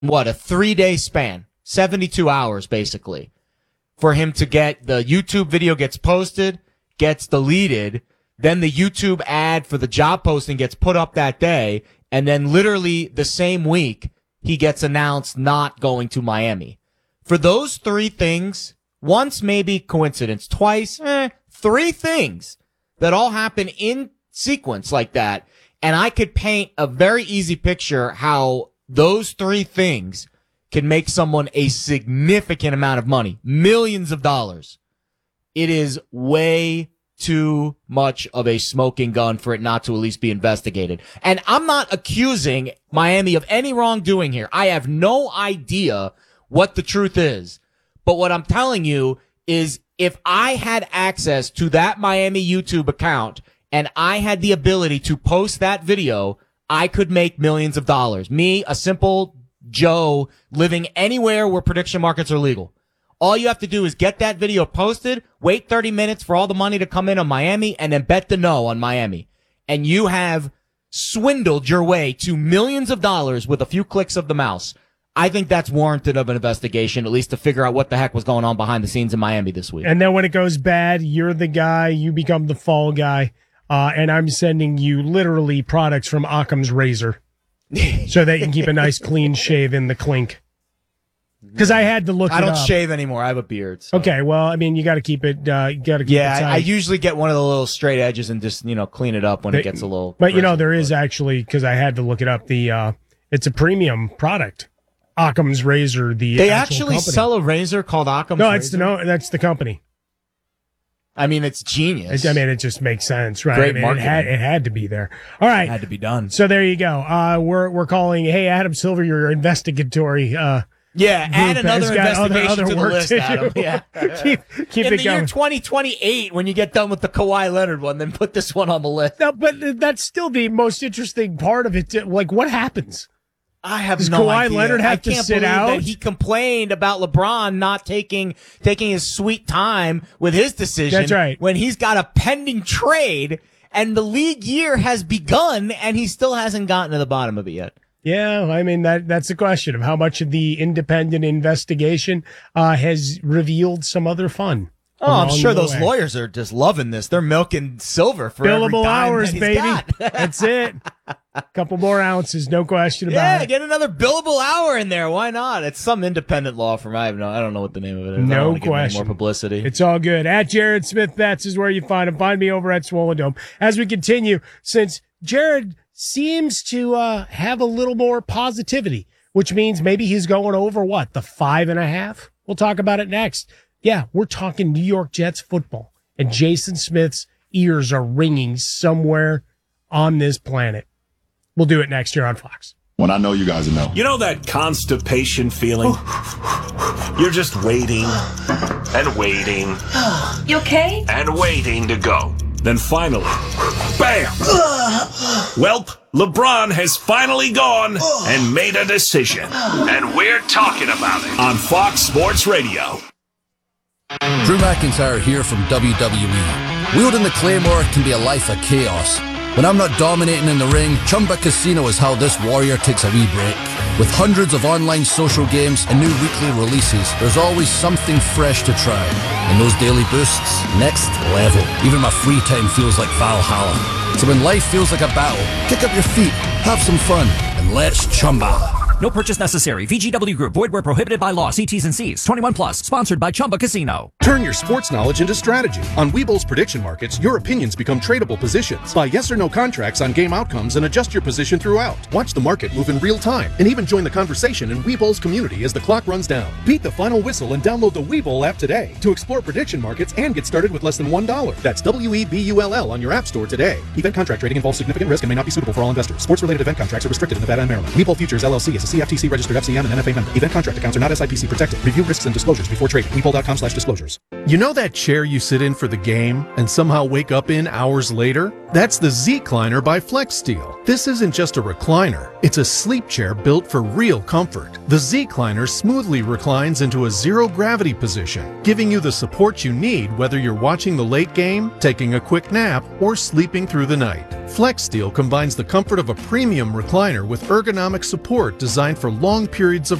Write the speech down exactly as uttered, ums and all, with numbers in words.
what, a three-day span, seventy-two hours basically, for him to get the YouTube video gets posted, gets deleted, then the YouTube ad for the job posting gets put up that day, and then literally the same week, he gets announced not going to Miami. For those three things, once maybe coincidence, twice, eh, three things that all happen in sequence like that, and I could paint a very easy picture how those three things can make someone a significant amount of money, millions of dollars. It is way too much of a smoking gun for it not to at least be investigated. And I'm not accusing Miami of any wrongdoing here. I have no idea what the truth is. But what I'm telling you is if I had access to that Miami YouTube account and I had the ability to post that video, I could make millions of dollars. Me, a simple Joe living anywhere where prediction markets are legal. All you have to do is get that video posted, wait thirty minutes for all the money to come in on Miami, and then bet the no on Miami. And you have swindled your way to millions of dollars with a few clicks of the mouse. I think that's warranted of an investigation, at least to figure out what the heck was going on behind the scenes in Miami this week. And then when it goes bad, you're the guy, you become the fall guy, uh, and I'm sending you literally products from Occam's Razor so that you can keep a nice clean shave in the clink. Because I had to look I it don't up. shave anymore. I have a beard. So. Okay, well, I mean, you got to keep it. Uh, you got to keep yeah, it tight. I, I usually get one of the little straight edges and just you know clean it up when They, it gets a little. But you know, there but. is actually because I had to look it up. The uh, it's a premium product. Occam's Razor. The they actual actually company. sell a razor called Occam's. No, razor? it's the no. That's the company. I mean, it's genius. I mean, it just makes sense, right? Great I mean, marketing. It had, it had to be there. All right, It had to be done. So there you go. Uh, we're we're calling. Hey, Adam Silver, your investigatory. Uh, Yeah, add another investigation other, other to the work list, to Adam. do. Yeah. keep keep In it the going. year twenty twenty-eight, when you get done with the Kawhi Leonard one, then put this one on the list. No, but that's still the most interesting part of it. Like, what happens? I have Does no Kawhi idea. Leonard have I to can't sit believe out? that he complained about LeBron not taking taking his sweet time with his decision. That's right. When he's got a pending trade and the league year has begun and he still hasn't gotten to the bottom of it yet. Yeah, I mean, that that's the question of how much of the independent investigation uh, has revealed some other fun. Oh, I'm sure the those way. lawyers are just loving this. They're milking silver for every Billable dime hours, that he's baby. got. That's it. A couple more ounces, no question about Yeah, it. get another billable hour in there. Why not? It's some independent law firm. I have no, I don't know what the name of it is. I don't No wanna give them any question. more publicity. It's all good. At Jared Smith Bets is where you find him. Find me over at Swollen Dome. As we continue, since Jared seems to uh, have a little more positivity, which means maybe he's going over what, the five and a half? We'll talk about it next. Yeah, we're talking New York Jets football, and Jason Smith's ears are ringing somewhere on this planet. We'll do it next year on Fox. When I know you guys know. You know that constipation feeling? You're just waiting and waiting. You okay? And waiting to go. Then finally, bam! Welp, LeBron has finally gone and made a decision. And we're talking about it on Fox Sports Radio. Drew McIntyre here from W W E. Wielding the Claymore can be a life of chaos. When I'm not dominating in the ring, Chumba Casino is how this warrior takes a wee break. With hundreds of online social games and new weekly releases, there's always something fresh to try. And those daily boosts, next level. Even my free time feels like Valhalla. So when life feels like a battle, kick up your feet, have some fun, and let's Chumba. No purchase necessary. V G W Group. Void where prohibited by law. See T's and C's. twenty-one plus. Sponsored by Chumba Casino. Turn your sports knowledge into strategy. On Webull's prediction markets, your opinions become tradable positions. Buy yes or no contracts on game outcomes and adjust your position throughout. Watch the market move in real time and even join the conversation in Webull's community as the clock runs down. Beat the final whistle and download the Webull app today to explore prediction markets and get started with less than one dollar. That's W E B U L L on your app store today. Event contract trading involves significant risk and may not be suitable for all investors. Sports-related event contracts are restricted in Nevada and Maryland. Webull Futures L L C is a C F T C registered F C M and N F A member. Event contract accounts are not S I P C protected. Review risks and disclosures before trading. Webull dot com slash disclosures. You know that chair you sit in for the game and somehow wake up in hours later? That's the Z-Cliner by FlexSteel. This isn't just a recliner, it's a sleep chair built for real comfort. The Z-Cliner smoothly reclines into a zero-gravity position, giving you the support you need whether you're watching the late game, taking a quick nap, or sleeping through the night. FlexSteel combines the comfort of a premium recliner with ergonomic support designed for long periods of